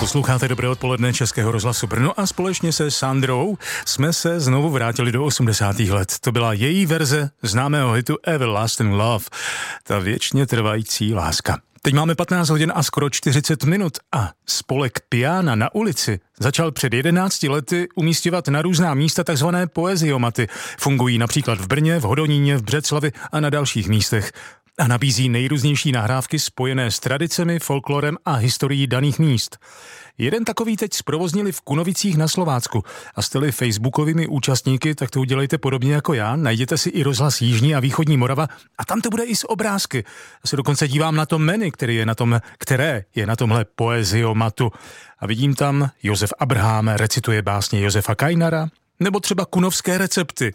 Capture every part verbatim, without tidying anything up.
Posloucháte Dobré odpoledne Českého rozhlasu Brno a společně se Sandrou jsme se znovu vrátili do osmdesátých let. To byla její verze známého hitu Everlasting Love, ta věčně trvající láska. Teď máme patnáct hodin a skoro čtyřicet minut a spolek Piana na ulici začal před jedenácti lety umísťovat na různá místa takzvané poeziomaty. Fungují například v Brně, v Hodoníně, v Břeclavi a na dalších místech. A nabízí nejrůznější nahrávky spojené s tradicemi, folklorem a historií daných míst. Jeden takový teď zprovoznili v Kunovicích na Slovácku a jste-li facebookovými účastníky, tak to udělejte podobně jako já. Najděte si i rozhlas Jižní a Východní Morava a tam to bude i s obrázky. Já se dokonce dívám na to menu, který je na tom, které je na tomhle poeziomatu. A vidím tam Josef Abrhám recituje básně Josefa Kajnara nebo třeba kunovské recepty.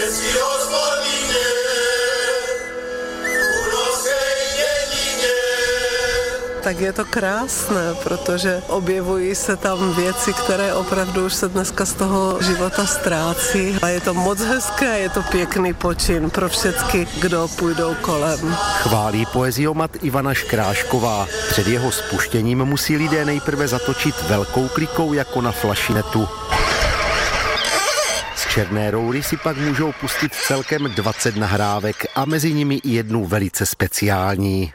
Tak je to krásné, protože objevují se tam věci, které opravdu už se dneska z toho života ztrácí. A je to moc hezké, je to pěkný počin pro všechny, kdo půjdou kolem. Chválí poeziomat Ivana Škrášková. Před jeho spuštěním musí lidé nejprve zatočit velkou klikou jako na flašinetu. Z černé roury si pak můžou pustit celkem dvacet nahrávek a mezi nimi i jednu velice speciální.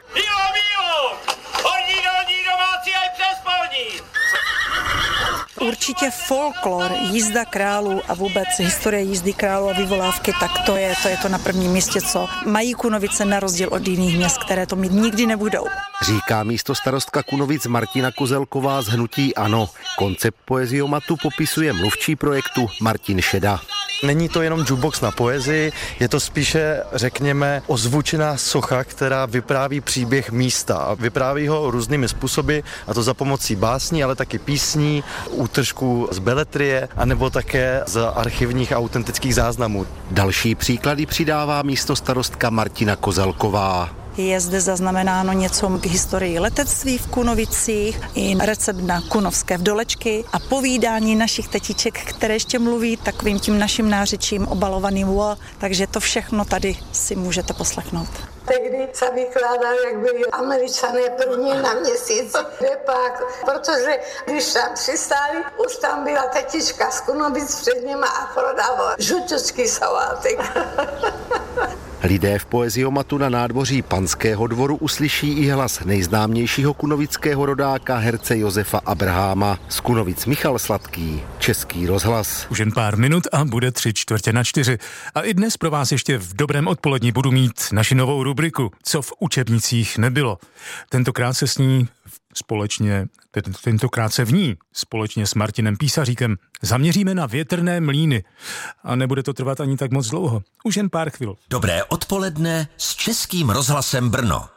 Určitě folklor, jízda králů a vůbec historie jízdy králů a vyvolávky, tak to je, to je to na prvním místě, co mají Kunovice na rozdíl od jiných měst, které to mít nikdy nebudou. Říká místostarostka Kunovic Martina Kozelková z hnutí ANO. Koncept poeziomatu popisuje mluvčí projektu Martin Šeda. Není to jenom jukebox na poezii, je to spíše, řekněme, ozvučená socha, která vypráví příběh místa a vypráví ho různými způsoby, a to za pomocí básní, ale taky písní, útržků z beletrie, anebo také z archivních a autentických záznamů. Další příklady přidává místostarostka Martina Kozelková. Je zde zaznamenáno něco k historii letectví v Kunovicích, i recept na kunovské vdolečky a povídání našich tetiček, které ještě mluví takovým tím naším nářečím obalovaným wo, takže to všechno tady si můžete poslechnout. Tehdy se vykládali, jak byli Američané první na měsíci. Pak, protože když tam přistáli, už tam byla tetička z Kunovic před nima a prodával žuťočky salátek. Lidé v poeziomatu na nádvoří Panského dvoru uslyší i hlas nejznámějšího kunovického rodáka herce Josefa Abrháma. Z Kunovic Michal Sladký, Český rozhlas. Už jen pár minut a bude tři čtvrtě na čtyři. A i dnes pro vás ještě v dobrém odpoledni budu mít naši novou rubriku Co v učebnicích nebylo. Tentokrát se s ní společně, tentokrát se v ní společně s Martinem Písaříkem zaměříme na větrné mlýny. A nebude to trvat ani tak moc dlouho. Už jen pár chvil. Dobré odpoledne s Českým rozhlasem Brno.